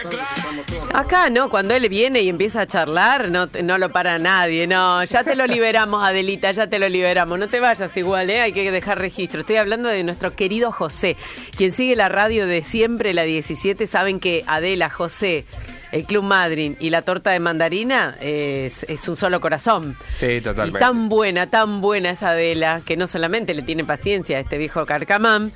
Acá no, cuando él viene y empieza a charlar, no lo para nadie, no, ya te lo liberamos, Adelita, ya te lo liberamos, no te vayas igual, hay que dejar registro. Estoy hablando de nuestro querido José, quien sigue la radio de siempre, la 17, saben que Adela, José, el Club Madryn y la torta de mandarina es un solo corazón. Sí, totalmente. Y tan buena esa Adela, que no solamente le tiene paciencia a este viejo carcamán,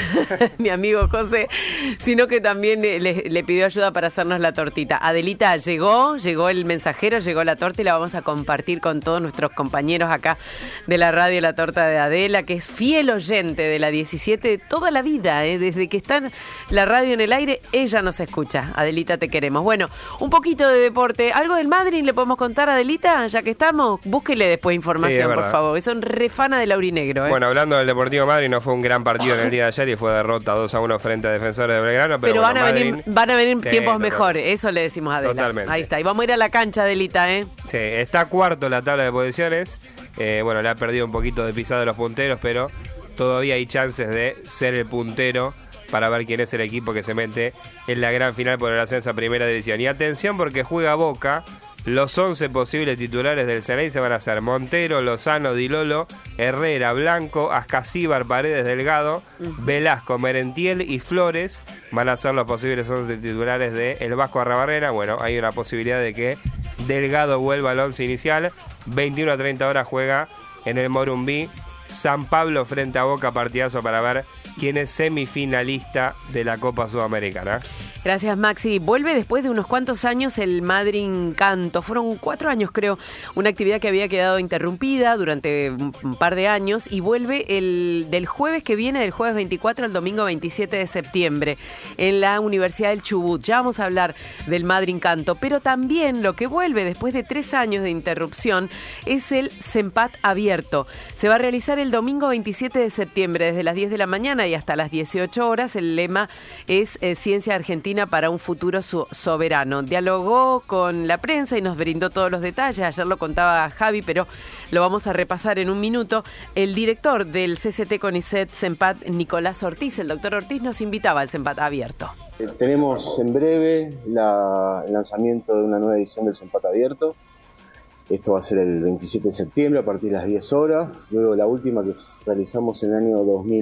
mi amigo José, sino que también le pidió ayuda para hacernos la tortita. Adelita, llegó el mensajero, llegó la torta y la vamos a compartir con todos nuestros compañeros acá de la radio, la torta de Adela, que es fiel oyente de la 17 toda la vida, desde que está la radio en el aire, ella nos escucha. Adelita, te queremos. Bueno, un poquito de deporte. ¿Algo del Madryn le podemos contar, Adelita? Ya que estamos, búsquele después información, sí, por favor. Son refana del aurinegro. Bueno, hablando del Deportivo Madryn, no fue un gran partido en el día de ayer y fue derrota 2-1 frente a Defensores de Belgrano. Pero bueno, van a venir sí, tiempos mejores. Eso le decimos a Adela. Totalmente. Ahí está. Y vamos a ir a la cancha, Adelita, Sí, está cuarto la tabla de posiciones. Bueno, le ha perdido un poquito de pisada de los punteros, pero todavía hay chances de ser el puntero para ver quién es el equipo que se mete en la gran final por el ascenso a Primera División. Y atención porque juega Boca. Los 11 posibles titulares del Ceney se van a ser Montero, Lozano, Di Lolo, Herrera, Blanco, Ascasíbar, Paredes, Delgado, Velasco, Merentiel y Flores van a ser los posibles 11 titulares de el Vasco Arrabarrena. Bueno, hay una posibilidad de que Delgado vuelva al 11 inicial. 21 a 30 horas juega en el Morumbí San Pablo frente a Boca, partidazo para ver quién es semifinalista de la Copa Sudamericana. Gracias, Maxi. Vuelve después de unos cuantos años el Madryn Canto. Fueron 4 años, creo, una actividad que había quedado interrumpida durante un par de años y vuelve del jueves que viene, del jueves 24 al domingo 27 de septiembre, en la Universidad del Chubut. Ya vamos a hablar del Madryn Canto, pero también lo que vuelve después de 3 años de interrupción es el Sempat Abierto. Se va a realizar el domingo 27 de septiembre desde las 10 de la mañana y hasta las 18 horas. El lema es Ciencia Argentina para un futuro soberano. Dialogó con la prensa y nos brindó todos los detalles. Ayer lo contaba Javi, pero lo vamos a repasar en un minuto. El director del CCT CONICET Sempat, Nicolás Ortiz, el doctor Ortiz, nos invitaba al Sempat Abierto. Tenemos en breve el lanzamiento de una nueva edición del Sempat Abierto. Esto va a ser el 27 de septiembre a partir de las 10 horas. Luego la última que realizamos en el año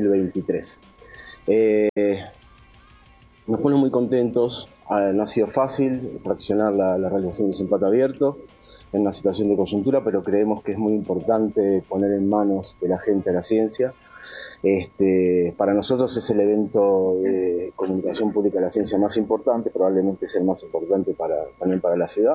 2023. Nos pone muy contentos. No ha sido fácil fraccionar la realización del Sempat Abierto en una situación de coyuntura, pero creemos que es muy importante poner en manos de la gente la ciencia. Para nosotros es el evento de comunicación pública de la ciencia más importante, probablemente es el más importante también para la ciudad,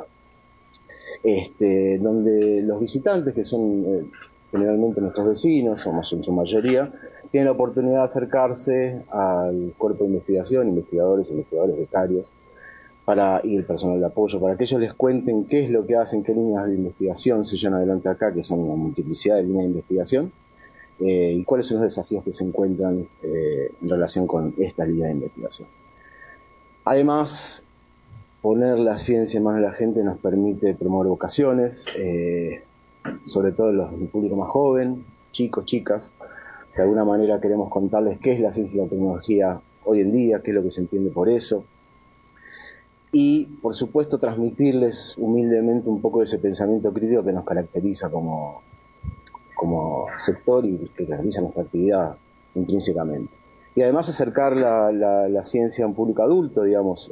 donde los visitantes, que son generalmente nuestros vecinos, somos en su mayoría, tienen la oportunidad de acercarse al cuerpo de investigación, investigadores becarios, y el personal de apoyo, para que ellos les cuenten qué es lo que hacen, qué líneas de investigación se llevan adelante acá, que son una multiplicidad de líneas de investigación, y cuáles son los desafíos que se encuentran en relación con esta línea de investigación. Además, poner la ciencia en manos de la gente nos permite promover vocaciones, sobre todo el público más joven, chicos, chicas. De alguna manera queremos contarles qué es la ciencia y la tecnología hoy en día, qué es lo que se entiende por eso. Y, por supuesto, transmitirles humildemente un poco de ese pensamiento crítico que nos caracteriza como sector y que caracteriza nuestra actividad intrínsecamente. Y además acercar la ciencia a un público adulto, digamos.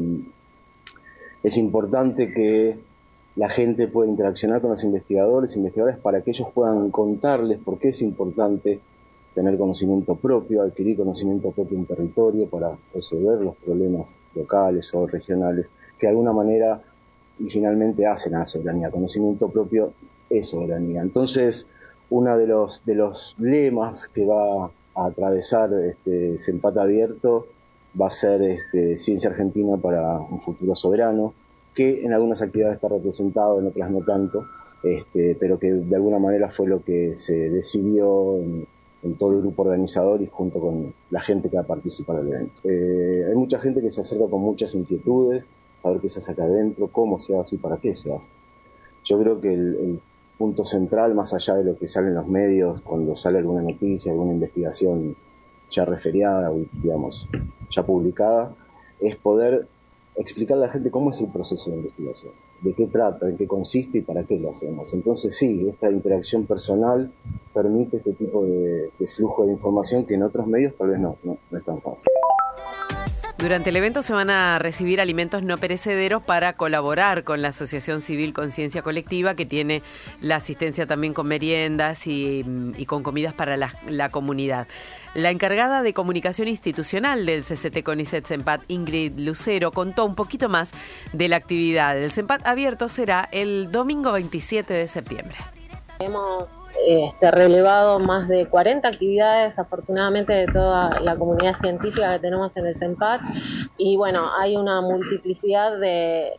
Es importante que la gente pueda interaccionar con los investigadores para que ellos puedan contarles por qué es importante tener conocimiento propio, adquirir conocimiento propio en territorio para resolver los problemas locales o regionales, que de alguna manera y finalmente hacen a la soberanía. Conocimiento propio es soberanía. Entonces, uno de los lemas que va a atravesar este Sempat Abierto va a ser Ciencia Argentina para un futuro soberano, que en algunas actividades está representado, en otras no tanto, pero que de alguna manera fue lo que se decidió en todo el grupo organizador y junto con la gente que va a participar del evento. Hay mucha gente que se acerca con muchas inquietudes, saber qué se hace acá adentro, cómo se hace y para qué se hace. Yo creo que el punto central, más allá de lo que sale en los medios, cuando sale alguna noticia, alguna investigación ya referiada, digamos, ya publicada, es poder explicarle a la gente cómo es el proceso de investigación, de qué trata, en qué consiste y para qué lo hacemos. Entonces sí, esta interacción personal permite este tipo de flujo de información que en otros medios tal vez no es tan fácil. Durante el evento se van a recibir alimentos no perecederos para colaborar con la Asociación Civil Conciencia Colectiva, que tiene la asistencia también con meriendas y con comidas para la comunidad. La encargada de comunicación institucional del CCT CONICET CEMPAT, Ingrid Lucero, contó un poquito más de la actividad. El CEMPAT abierto será el domingo 27 de septiembre. Hemos relevado más de 40 actividades, afortunadamente, de toda la comunidad científica que tenemos en el CEMPAT, y bueno, hay una multiplicidad de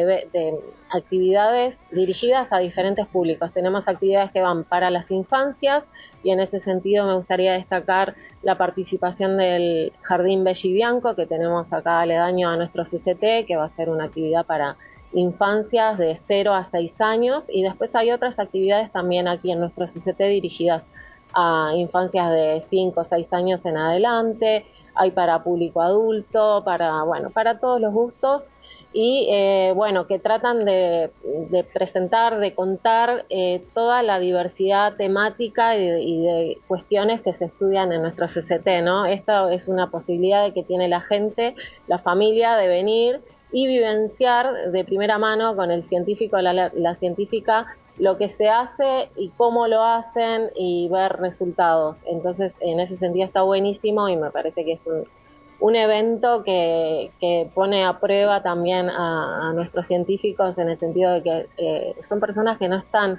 actividades dirigidas a diferentes públicos. Tenemos actividades que van para las infancias, y en ese sentido me gustaría destacar la participación del Jardín Belli Bianco, que tenemos acá aledaño a nuestro CCT, que va a ser una actividad para infancias de 0 a 6 años, y después hay otras actividades también aquí en nuestro CCT dirigidas a infancias de 5 o 6 años en adelante. Hay para público adulto, para todos los gustos, y que tratan de presentar, de contar toda la diversidad temática y de cuestiones que se estudian en nuestro CCT, ¿no? Esta es una posibilidad de que tiene la gente, la familia, de venir y vivenciar de primera mano con el científico o la científica lo que se hace y cómo lo hacen, y ver resultados. Entonces, en ese sentido está buenísimo, y me parece que es un evento que pone a prueba también a nuestros científicos, en el sentido de que son personas que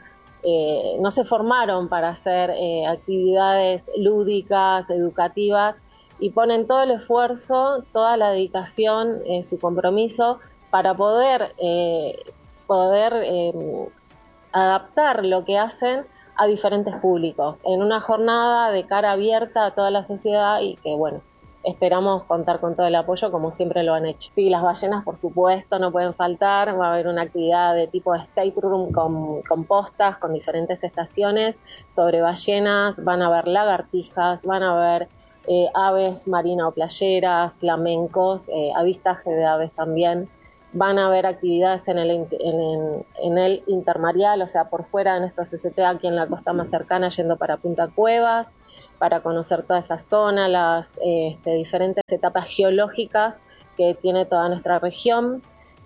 no se formaron para hacer actividades lúdicas, educativas, y ponen todo el esfuerzo, toda la dedicación, su compromiso para poder adaptar lo que hacen a diferentes públicos, en una jornada de cara abierta a toda la sociedad, y que esperamos contar con todo el apoyo, como siempre lo han hecho. Sí, las ballenas, por supuesto, no pueden faltar. Va a haber una actividad de tipo escape room con postas, con diferentes estaciones sobre ballenas. Van a haber lagartijas, van a haber aves marina o playeras, flamencos, avistaje de aves también. Van a haber actividades en el intermareal, o sea, por fuera de nuestro CCT, aquí en la costa más cercana, yendo para Punta Cuevas, para conocer toda esa zona, las diferentes etapas geológicas que tiene toda nuestra región.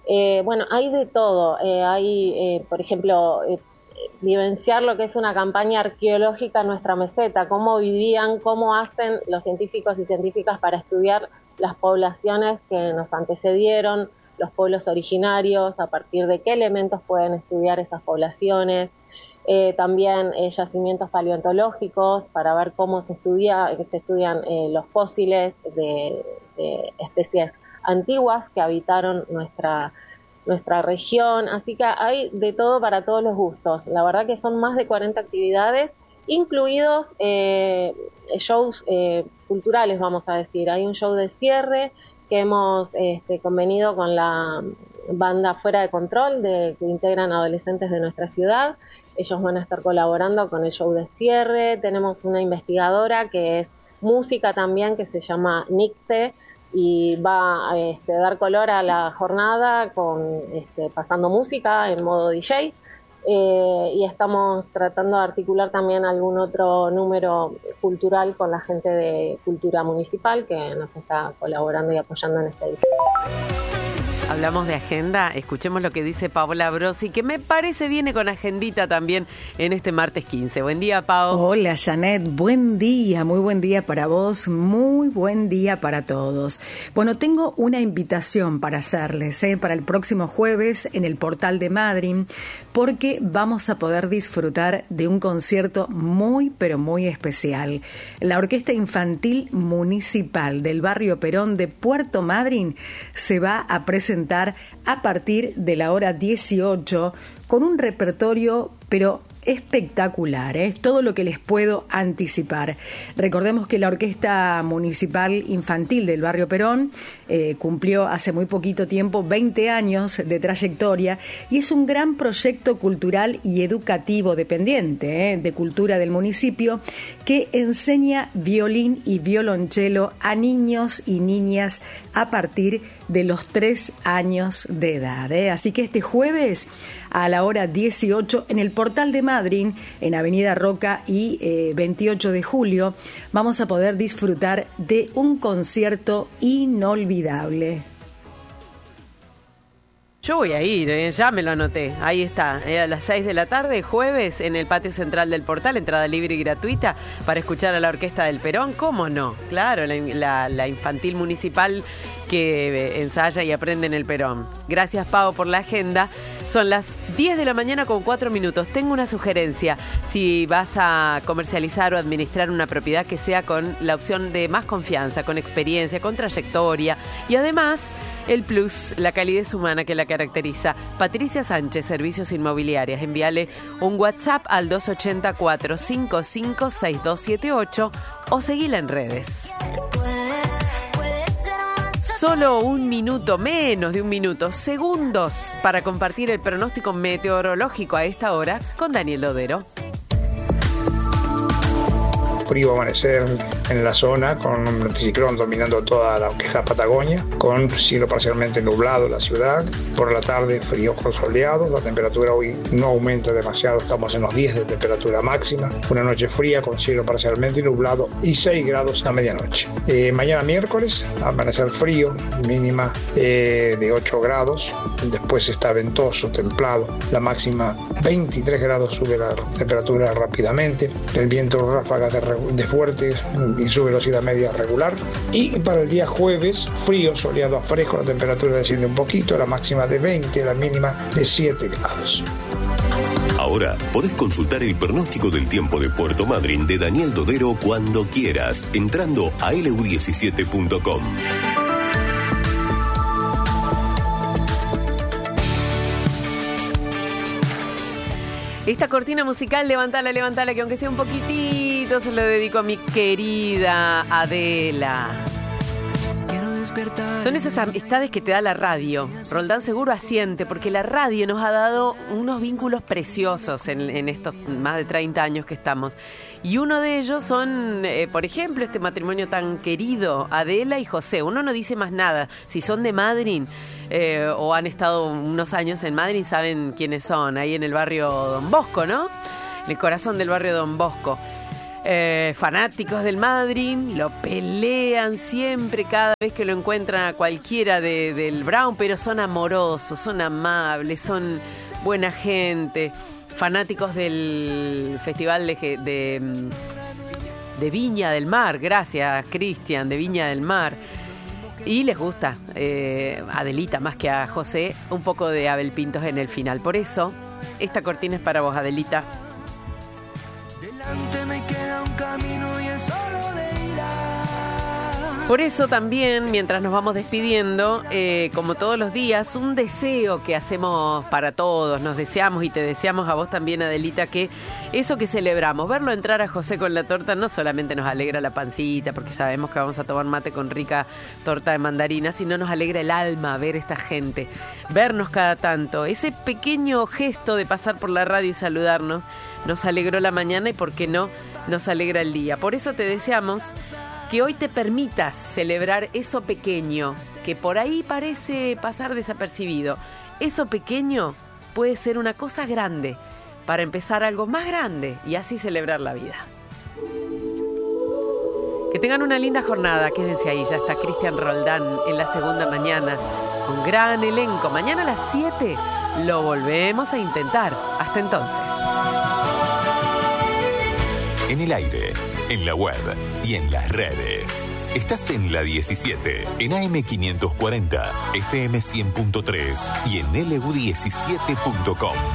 Hay de todo. Hay, por ejemplo, vivenciar lo que es una campaña arqueológica en nuestra meseta, cómo vivían, cómo hacen los científicos y científicas para estudiar las poblaciones que nos antecedieron, los pueblos originarios, a partir de qué elementos pueden estudiar esas poblaciones. También yacimientos paleontológicos para ver cómo se estudian los fósiles de especies antiguas que habitaron nuestra región. Así que hay de todo para todos los gustos. La verdad que son más de 40 actividades, incluidos shows culturales, vamos a decir. Hay un show de cierre que hemos convenido con la banda Fuera de Control, que integran adolescentes de nuestra ciudad. Ellos van a estar colaborando con el show de cierre. Tenemos una investigadora que es música también, que se llama Nicte, y va a dar color a la jornada pasando música en modo DJ. Y estamos tratando de articular también algún otro número cultural con la gente de Cultura Municipal, que nos está colaborando y apoyando en este edificio. Hablamos de agenda, escuchemos lo que dice Paola Brosi, que me parece viene con agendita también en este martes 15. Buen día, Pao. Hola, Janet, buen día, muy buen día para vos, muy buen día para todos. Bueno, tengo una invitación para hacerles, para el próximo jueves en el Portal de Madryn, porque vamos a poder disfrutar de un concierto muy, pero muy especial. La Orquesta Infantil Municipal del Barrio Perón de Puerto Madryn se va a presentar a partir de la hora 18 con un repertorio, pero espectacular, es todo lo que les puedo anticipar. Recordemos que la Orquesta Municipal Infantil del Barrio Perón cumplió hace muy poquito tiempo 20 años de trayectoria y es un gran proyecto cultural y educativo dependiente de cultura del municipio que enseña violín y violonchelo a niños y niñas a partir de los 3 años de edad. Así que este jueves a la hora 18 en el Portal de Madryn, en Avenida Roca y 28 de julio, vamos a poder disfrutar de un concierto inolvidable. Yo voy a ir, ya me lo anoté. Ahí está, a las 6 de la tarde, jueves, en el patio central del Portal, entrada libre y gratuita para escuchar a la Orquesta del Perón. ¿Cómo no? Claro, la infantil municipal que ensaya y aprende en el Perón. Gracias, Pau, por la agenda. Son las 10 de la mañana con 4 minutos. Tengo una sugerencia. Si vas a comercializar o administrar una propiedad, que sea con la opción de más confianza, con experiencia, con trayectoria y además el plus, la calidez humana que la caracteriza. Patricia Sánchez, Servicios Inmobiliarias. Envíale un WhatsApp al 280-455-6278 o seguila en redes. Solo un minuto, menos de un minuto, segundos para compartir el pronóstico meteorológico a esta hora con Daniel Dodero. Frío amanecer en la zona con un anticiclón dominando toda lo que es la Patagonia, con cielo parcialmente nublado en la ciudad. Por la tarde frío con soleado, la temperatura hoy no aumenta demasiado, estamos en los 10 de temperatura máxima. Una noche fría con cielo parcialmente nublado y 6 grados a medianoche. Mañana miércoles amanecer frío, mínima de 8 grados, después está ventoso, templado, la máxima 23 grados, sube la temperatura rápidamente, el viento ráfagas de fuertes y su velocidad media regular. Y para el día jueves, frío, soleado a fresco, la temperatura desciende un poquito, la máxima de 20, la mínima de 7 grados. Ahora podés consultar el pronóstico del tiempo de Puerto Madryn de Daniel Dodero cuando quieras, entrando a lu17.com. Esta cortina musical, levántala, que aunque sea un poquitito, se lo dedico a mi querida Adela. Son esas amistades que te da la radio. Roldán seguro asiente, porque la radio nos ha dado unos vínculos preciosos en estos más de 30 años que estamos. Y uno de ellos son, por ejemplo, este matrimonio tan querido, Adela y José. Uno no dice más nada. Si son de Madryn o han estado unos años en Madryn, saben quiénes son. Ahí en el barrio Don Bosco, ¿no? En el corazón del barrio Don Bosco. Fanáticos del Madryn, lo pelean siempre cada vez que lo encuentran a cualquiera del Brown, pero son amorosos, son amables, son buena gente. Fanáticos del Festival de Viña del Mar, gracias Cristian, de Viña del Mar. Y les gusta Adelita más que a José, un poco de Abel Pintos en el final. Por eso, esta cortina es para vos, Adelita. Delante me queda un camino y es solo de ira. Por eso también, mientras nos vamos despidiendo, como todos los días, un deseo que hacemos para todos, nos deseamos y te deseamos a vos también, Adelita, que eso que celebramos, verlo entrar a José con la torta, no solamente nos alegra la pancita, porque sabemos que vamos a tomar mate con rica torta de mandarina, sino nos alegra el alma ver esta gente, vernos cada tanto. Ese pequeño gesto de pasar por la radio y saludarnos nos alegró la mañana y, ¿por qué no?, nos alegra el día. Por eso te deseamos que hoy te permitas celebrar eso pequeño, que por ahí parece pasar desapercibido. Eso pequeño puede ser una cosa grande para empezar algo más grande y así celebrar la vida. Que tengan una linda jornada. Quédense ahí, ya está Cristian Roldán en la segunda mañana, con gran elenco. Mañana a las 7 lo volvemos a intentar. Hasta entonces. En el aire, en la web y en las redes. Estás en la 17, en AM540, FM 100.3 y en lu17.com.